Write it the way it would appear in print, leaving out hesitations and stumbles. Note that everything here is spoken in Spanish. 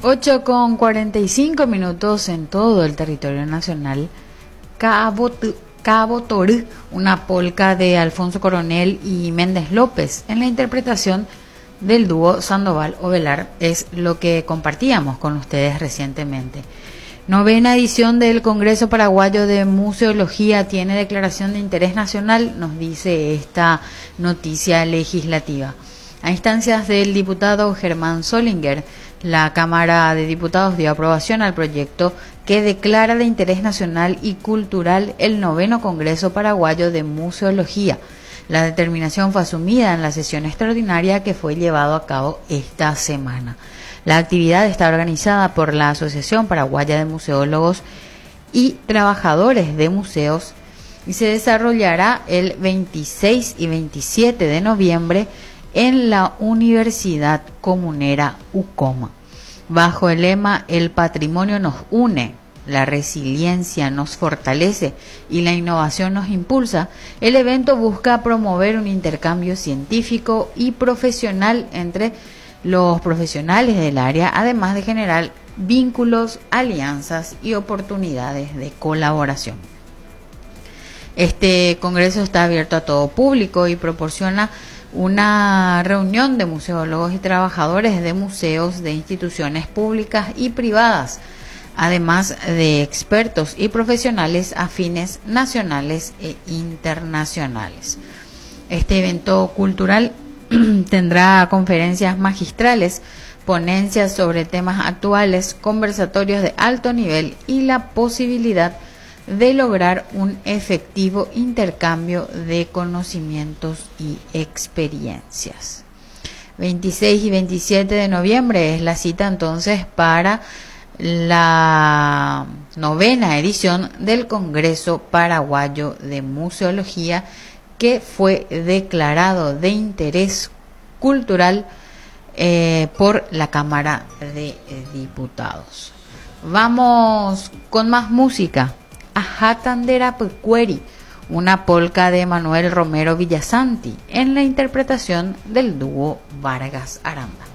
8:45 en todo el territorio nacional. Cabo Torí, una polca de Alfonso Coronel y Méndez López, en la interpretación del dúo Sandoval Ovelar, es lo que compartíamos con ustedes recientemente. Novena edición del Congreso Paraguayo de Museología tiene declaración de interés nacional, nos dice esta noticia legislativa. A instancias del diputado Germán Solinger, la Cámara de Diputados dio aprobación al proyecto que declara de interés nacional y cultural el noveno Congreso Paraguayo de Museología. La determinación fue asumida en la sesión extraordinaria que fue llevado a cabo esta semana. La actividad está organizada por la Asociación Paraguaya de Museólogos y Trabajadores de Museos y se desarrollará el 26 y 27 de noviembre en la Universidad Comunera UCOMA. Bajo el lema "El patrimonio nos une, la resiliencia nos fortalece y la innovación nos impulsa", el evento busca promover un intercambio científico y profesional entre los profesionales del área, además de generar vínculos, alianzas y oportunidades de colaboración. Este congreso está abierto a todo público y proporciona una reunión de museólogos y trabajadores de museos de instituciones públicas y privadas, además de expertos y profesionales afines nacionales e internacionales. Este evento cultural tendrá conferencias magistrales, ponencias sobre temas actuales, conversatorios de alto nivel y la posibilidad de lograr un efectivo intercambio de conocimientos y experiencias. 26 y 27 de noviembre es la cita entonces para la novena edición del Congreso Paraguayo de Museología, que fue declarado de interés cultural por la Cámara de Diputados. Vamos con más música. Ajatandera Pecueri, una polca de Manuel Romero Villasanti, en la interpretación del dúo Vargas Aranda.